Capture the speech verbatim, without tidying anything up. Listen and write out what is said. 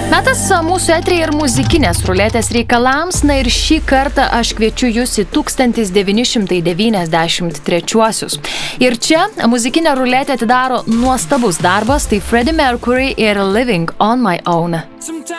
Metas mūsų eteryje ir muzikinės ruletės reikalams, na ir šį kartą aš kviečiu jūs į tūkstantis devyni šimtai devyniasdešimt trečiuosius. Ir čia muzikinę ruletę atidaro nuostabus darbas, tai Freddie Mercury ir Living on My Own.